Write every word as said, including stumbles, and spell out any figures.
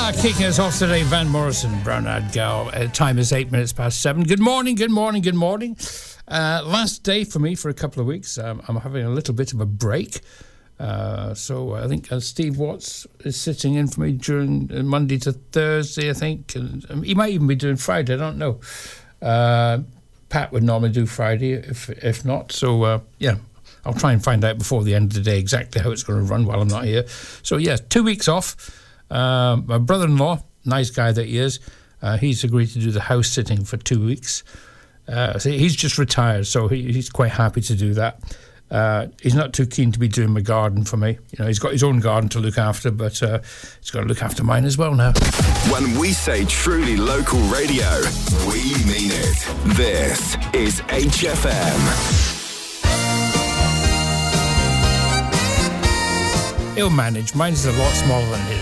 Uh, kicking us off today, Van Morrison, Brown-Eyed Girl. Uh, time is eight minutes past seven. Good morning, good morning, good morning. Uh, last day for me for a couple of weeks. Um, I'm having a little bit of a break. Uh, so I think uh, Steve Watts is sitting in for me during uh, Monday to Thursday, I think. And um, he might even be doing Friday, I don't know. Uh, Pat would normally do Friday, if if not. So, uh, yeah, I'll try and find out before the end of the day exactly how it's going to run while I'm not here. So, yeah, two weeks off. Uh, my brother-in-law, nice guy that he is, uh, he's agreed to do the house sitting for two weeks. Uh, so he's just retired, so he, he's quite happy to do that. Uh, he's not too keen to be doing my garden for me. You know, he's got his own garden to look after, but uh, he's got to look after mine as well now. When we say truly local radio, we mean it. This is H F M. He'll manage. Mine's a lot smaller than his.